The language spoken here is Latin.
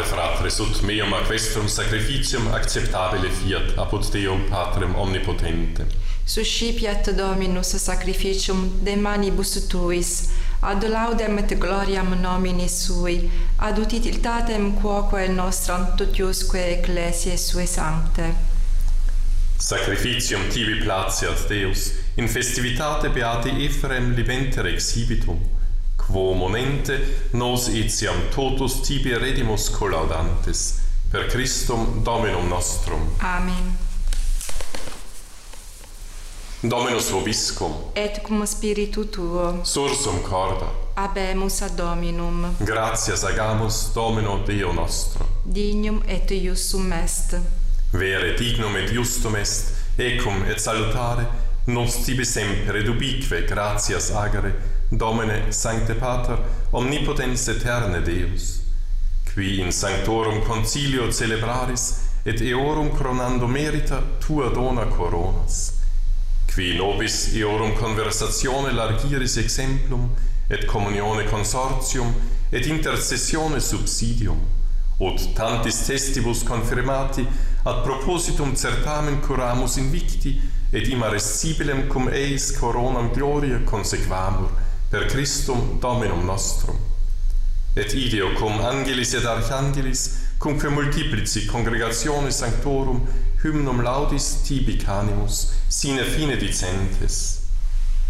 Salve fratres, ut meum aquestrum sacrificium acceptabile fiat apud Deum Patrem omnipotentem. Suscipiat Dominus sacrificium de manibus tuis, ad laudem et gloriam nomini sui, ad utilitatem quoque nostram totiusque ecclesiae sue sancte. Sacrificium tibi placeat Deus, in festivitate beati Ephrem libenter exhibitum, quo monente nos etiam totus tibi redimus collaudantes, per Christum Dominum nostrum. Amen. Dominus vobiscum, Et cum spiritu tuo, sursum corda, habemus ad Dominum, gratias agamus Domino Deo nostro. dignum et iusum est. Vere dignum et justum est, ecum et salutare, nos tibi semper et ubique gratias agere, Domine Sancte Pater, omnipotens aeterne Deus, qui in sanctorum concilio celebraris et eorum coronando merita tua dona coronas, qui nobis eorum conversatione largiris exemplum, et communione consortium, et intercessione subsidium, ut tantis testibus confirmati ad propositum certamen curamus invicti, et immarcesibilem cum eis coronam gloria consequamur, per Christum Dominum nostrum. Et ideo cum angelis et archangelis, cumque multiplici congregatione sanctorum, hymnum laudis tibi canimus, sine fine dicentes.